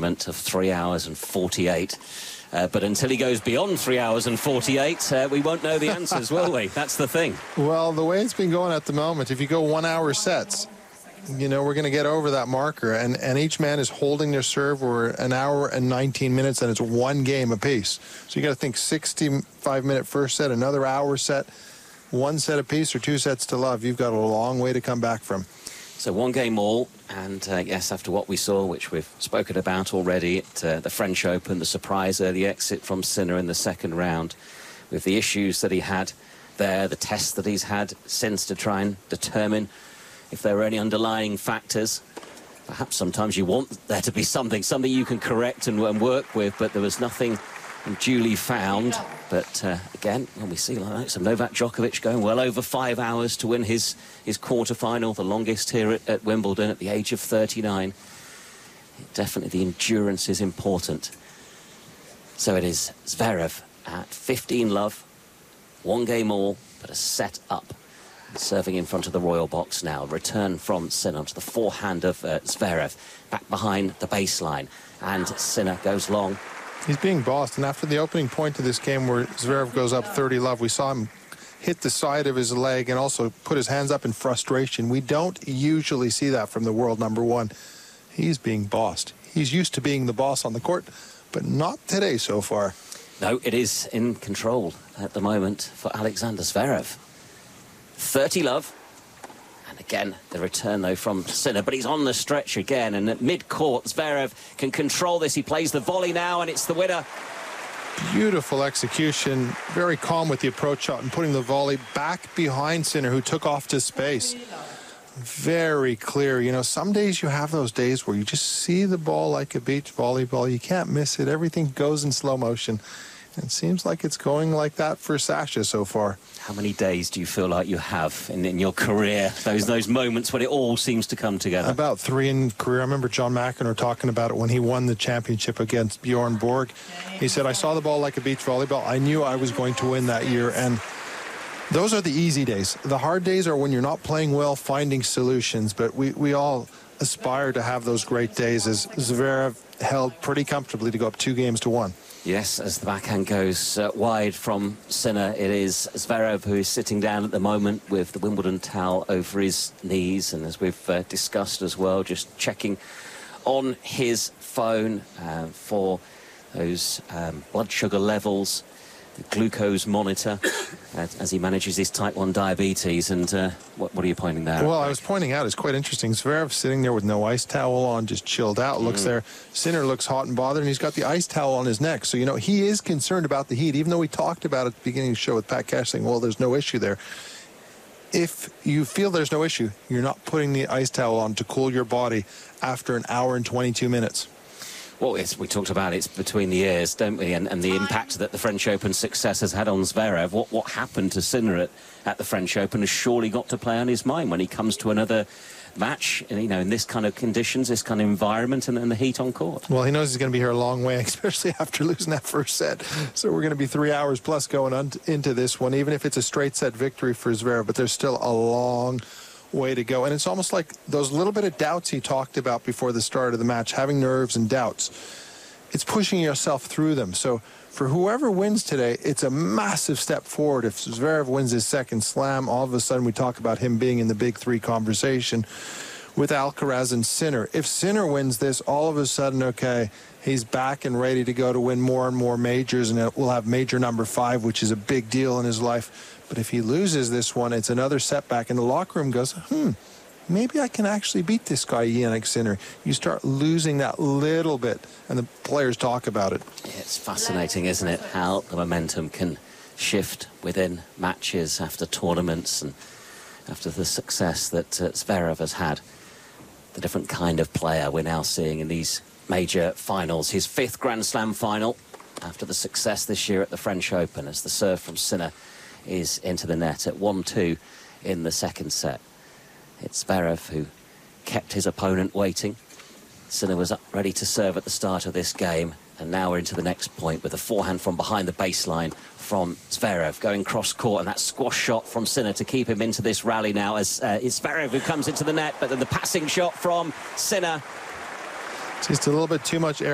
tournament of 3 hours and 48. But until he goes beyond 3 hours and 48, we won't know the answers, will we? That's the thing. Well, the way it's been going at the moment, if you go 1 hour sets, you know, we're going to get over that marker. And each man is holding their serve for an hour and 19 minutes, and it's one game apiece. So you got to think 65-minute first set, another hour set, one set apiece or two sets to love. You've got a long way to come back from. So one game all, and yes, after what we saw, which we've spoken about already at the French Open, the surprise early exit from Sinner in the second round, with the issues that he had there, the tests that he's had since to try and determine if there were any underlying factors. Perhaps sometimes you want there to be something you can correct and work with, but there was nothing duly found. But again, when we see like some Novak Djokovic going well over 5 hours to win his quarter-final, the longest here at Wimbledon at the age of 39, definitely the endurance is important. So it is Zverev at 15 love, one game all, but a set up. Serving in front of the royal box now. Return from Sinner to the forehand of Zverev. Back behind the baseline. And Sinner goes long. He's being bossed. And after the opening point of this game where Zverev goes up 30 love, we saw him hit the side of his leg and also put his hands up in frustration. We don't usually see that from the world number one. He's being bossed. He's used to being the boss on the court, but not today so far. No, it is in control at the moment for Alexander Zverev. 30 love, and again the return though from Sinner, but he's on the stretch again, and at mid-court Zverev can control this. He plays the volley now, and it's the winner. Beautiful execution, very calm with the approach shot and putting the volley back behind Sinner, who took off to space. Very clear. You know, some days you have those days where you just see the ball like a beach volleyball. You can't miss it. Everything goes in slow motion. It seems like it's going like that for Sasha so far. How many days do you feel like you have in your career, those moments when it all seems to come together? About 3 in career. I remember John McEnroe talking about it when he won the championship against Bjorn Borg. He said, I saw the ball like a beach volleyball. I knew I was going to win that year. And those are the easy days. The hard days are when you're not playing well, finding solutions. But we all aspire to have those great days, as Zverev held pretty comfortably to go up 2-1. Yes, as the backhand goes wide from Sinner, it is Zverev who is sitting down at the moment with the Wimbledon towel over his knees, and as we've discussed as well, just checking on his phone for those blood sugar levels, the glucose monitor, as he manages his type 1 diabetes. And what are you pointing there? Well, I was pointing out, it's quite interesting. Zverev sitting there with no ice towel on, just chilled out, looks there. Sinner looks hot and bothered, and he's got the ice towel on his neck. So, you know, he is concerned about the heat, even though we talked about it at the beginning of the show with Pat Cash saying, well, there's no issue there. If you feel there's no issue, you're not putting the ice towel on to cool your body after an hour and 22 minutes. Well, we talked about it's between the ears, don't we? And the impact that the French Open success has had on Zverev. What happened to Sinner at the French Open has surely got to play on his mind when he comes to another match, you know, in this kind of conditions, this kind of environment, and the heat on court. Well, he knows he's going to be here a long way, especially after losing that first set. So we're going to be 3 hours plus going on into this one, even if it's a straight set victory for Zverev. But there's still a long way to go. And it's almost like those little bit of doubts he talked about before the start of the match, having nerves and doubts. It's pushing yourself through them. So for whoever wins today, it's a massive step forward. If Zverev wins his second slam, all of a sudden we talk about him being in the big three conversation with Alcaraz and Sinner. If Sinner wins this, all of a sudden, okay, he's back and ready to go to win more and more majors, and we'll have major number 5, which is a big deal in his life. But if he loses this one, it's another setback, and the locker room goes, maybe I can actually beat this guy, Jannik Sinner. You start losing that little bit, and the players talk about it. Yeah, it's fascinating, isn't it, how the momentum can shift within matches after tournaments and after the success that Zverev has had. The different kind of player we're now seeing in these major finals. His 5th Grand Slam final after the success this year at the French Open, as the serve from Sinner is into the net at 1-2 in the second set. It's Zverev who kept his opponent waiting. Sinner was up ready to serve at the start of this game, and now we're into the next point with a forehand from behind the baseline from Zverev going cross court, and that squash shot from Sinner to keep him into this rally now, as it's Zverev who comes into the net, but then the passing shot from Sinner. Just a little bit too much air.